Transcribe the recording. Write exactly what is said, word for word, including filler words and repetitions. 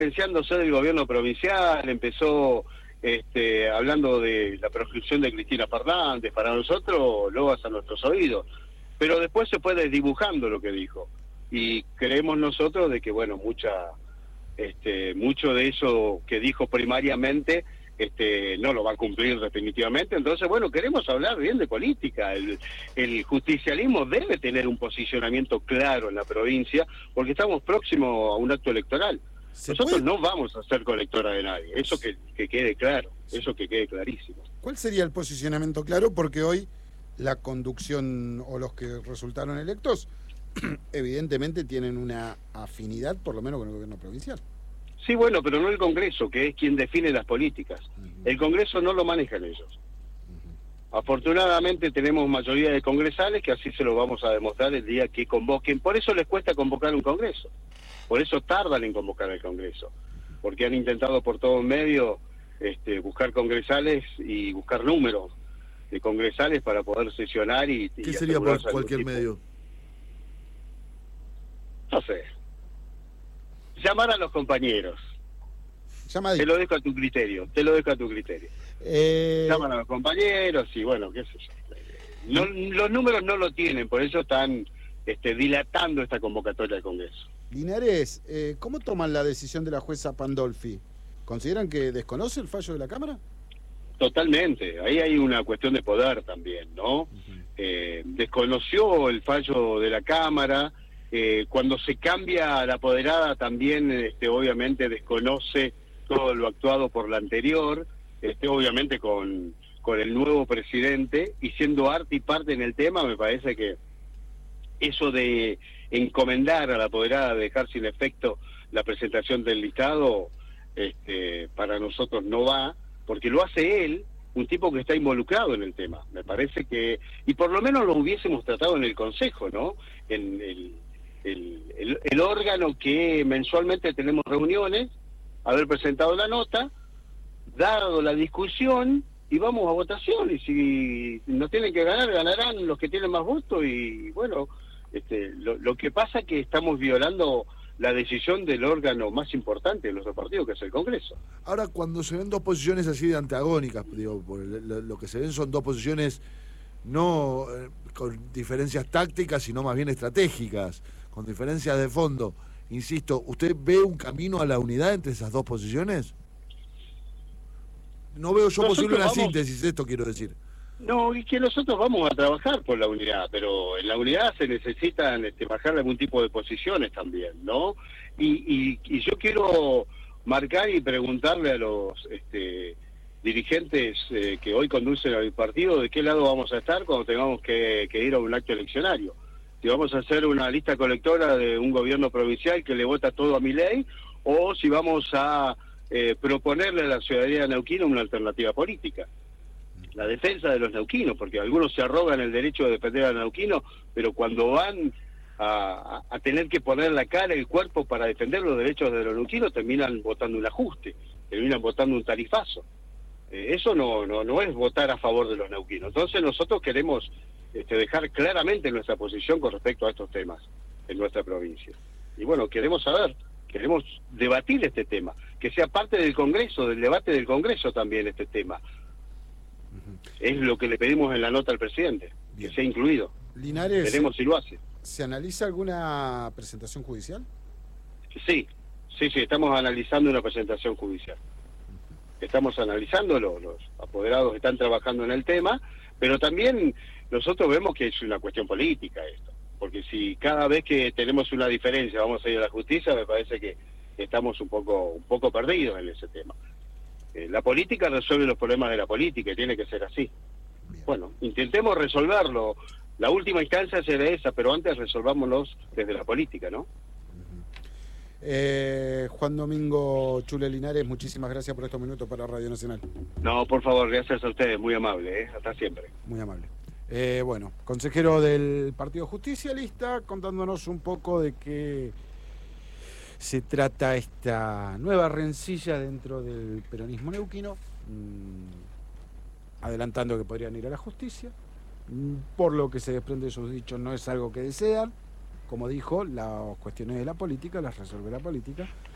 diferenciándose del gobierno provincial, empezó este, hablando de la proscripción de Cristina Fernández, para nosotros, loas a nuestros oídos. Pero después se fue desdibujando lo que dijo. Y creemos nosotros de que, bueno, mucha, este, mucho de eso que dijo primariamente este, no lo va a cumplir definitivamente. Entonces, bueno, queremos hablar bien de política. El, el justicialismo debe tener un posicionamiento claro en la provincia, porque estamos próximos a un acto electoral. Nosotros puede... no vamos a ser colectora de nadie, eso que, que quede claro, eso que quede clarísimo. ¿Cuál sería el posicionamiento claro? Porque hoy la conducción o los que resultaron electos evidentemente tienen una afinidad, por lo menos, con el gobierno provincial. Sí, bueno, pero no el Congreso, que es quien define las políticas. Uh-huh. El Congreso no lo manejan ellos. Uh-huh. Afortunadamente tenemos mayoría de congresales, que así se lo vamos a demostrar el día que convoquen. Por eso les cuesta convocar un Congreso. Por eso tardan en convocar el Congreso. Porque han intentado por todo medio este, buscar congresales y buscar números de congresales para poder sesionar y... ¿Qué y sería por cualquier tipo. medio? No sé. Llamar a los compañeros. Llamadito. Te lo dejo a tu criterio, te lo dejo a tu criterio. Eh... Llaman a los compañeros y bueno, qué sé yo. No, los números no lo tienen, por eso están este, dilatando esta convocatoria del Congreso. Linares, eh, ¿cómo toman la decisión de la jueza Pandolfi? ¿Consideran que desconoce el fallo de la Cámara? Totalmente, ahí hay una cuestión de poder también, ¿no? Uh-huh. eh, desconoció el fallo de la Cámara, eh, cuando se cambia la apoderada también este, obviamente desconoce todo lo actuado por la anterior, este, obviamente con, con el nuevo presidente, y siendo arte y parte en el tema, me parece que eso de encomendar a la apoderada, de dejar sin efecto la presentación del listado, este, para nosotros no va, porque lo hace él, un tipo que está involucrado en el tema. Me parece que, y por lo menos lo hubiésemos tratado en el Consejo, ¿no? En el, el, el, el órgano que mensualmente tenemos reuniones, haber presentado la nota, dado la discusión, y vamos a votación, y si nos tienen que ganar, ganarán los que tienen más votos, y bueno, este, lo, lo que pasa es que estamos violando la decisión del órgano más importante de nuestro partido, que es el Congreso. Ahora, cuando se ven dos posiciones así de antagónicas, digo, lo, lo que se ven son dos posiciones no eh, con diferencias tácticas, sino más bien estratégicas, con diferencias de fondo. Insisto, ¿usted ve un camino a la unidad entre esas dos posiciones? No veo yo nosotros posible una vamos... síntesis, esto quiero decir. No, y que nosotros vamos a trabajar por la unidad, pero en la unidad se necesitan este, bajar algún tipo de posiciones también, ¿no? Y, y, y yo quiero marcar y preguntarle a los este, dirigentes eh, que hoy conducen al partido de qué lado vamos a estar cuando tengamos que, que ir a un acto eleccionario. Si vamos a hacer una lista colectora de un gobierno provincial que le vota todo a Milei, o si vamos a eh, proponerle a la ciudadanía neuquina una alternativa política. La defensa de los neuquinos, porque algunos se arrogan el derecho de defender a neuquinos, pero cuando van a, a tener que poner la cara, el cuerpo para defender los derechos de los neuquinos, terminan votando un ajuste, terminan votando un tarifazo. Eh, eso no, no, no es votar a favor de los neuquinos. Entonces nosotros queremos este, dejar claramente nuestra posición con respecto a estos temas en nuestra provincia. Y bueno, queremos saber, queremos debatir este tema, que sea parte del Congreso, del debate del Congreso también este tema. Es lo que le pedimos en la nota al presidente, bien, que sea incluido. Linares, veremos si lo hace. ¿Se analiza alguna presentación judicial? Sí, sí, sí, estamos analizando una presentación judicial. Estamos analizando, los, los apoderados están trabajando en el tema, pero también nosotros vemos que es una cuestión política esto, porque si cada vez que tenemos una diferencia vamos a ir a la justicia, me parece que estamos un poco, un poco perdidos en ese tema. La política resuelve los problemas de la política y tiene que ser así. Bien. Bueno, intentemos resolverlo. La última instancia será esa, pero antes resolvámoslos desde la política, ¿no? Uh-huh. eh, Juan Domingo Chule Linares, muchísimas gracias por estos minutos para Radio Nacional. No, por favor, gracias a ustedes, muy amable, ¿eh? Hasta siempre. Muy amable. Eh, bueno, consejero del Partido Justicialista, contándonos un poco de qué se trata esta nueva rencilla dentro del peronismo neuquino, mmm, adelantando que podrían ir a la justicia, mmm, por lo que se desprende de sus dichos no es algo que desean, como dijo, las cuestiones de la política las resuelve la política,